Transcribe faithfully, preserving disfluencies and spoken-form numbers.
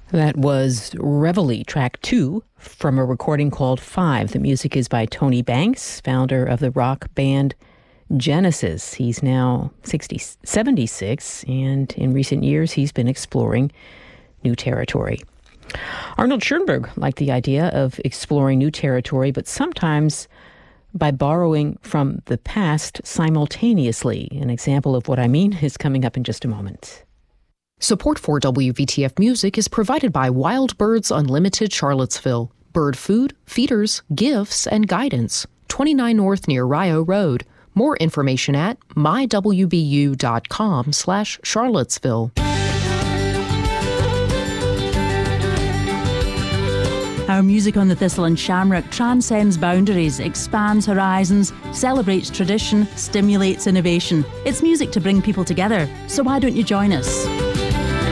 That was Reveille, track two, from a recording called Five. The music is by Tony Banks, founder of the rock band Genesis. He's now sixty, seventy-six, and in recent years he's been exploring new territory. Arnold Schoenberg liked the idea of exploring new territory, but sometimes by borrowing from the past simultaneously. An example of what I mean is coming up in just a moment. Support for W V T F Music is provided by Wild Birds Unlimited Charlottesville. Bird food, feeders, gifts, and guidance. twenty-nine North near Rio Road. More information at my w b u dot com slash Charlottesville. Our music on the Thistle and Shamrock transcends boundaries, expands horizons, celebrates tradition, stimulates innovation. It's music to bring people together. So why don't you join us?